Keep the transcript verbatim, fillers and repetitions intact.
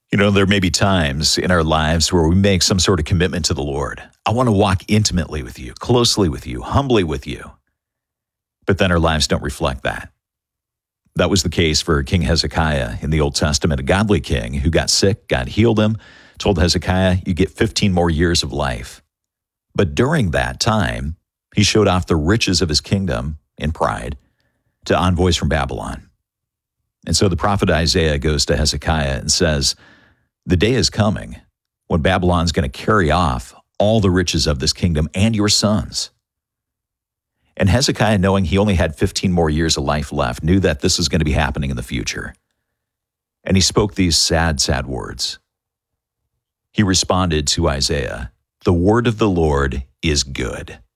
You know, there may be times in our lives where we make some sort of commitment to the Lord. I want to walk intimately with you, closely with you, humbly with you. But then our lives don't reflect that. That was the case for King Hezekiah in the Old Testament, a godly king who got sick, God healed him, told Hezekiah, you get fifteen more years of life. But during that time, he showed off the riches of his kingdom in pride to envoys from Babylon. And so the prophet Isaiah goes to Hezekiah and says, the day is coming when Babylon's going to carry off all the riches of this kingdom and your sons. And Hezekiah, knowing he only had fifteen more years of life left, knew that this was going to be happening in the future. And he spoke these sad, sad words. He responded to Isaiah, the word of the Lord is good.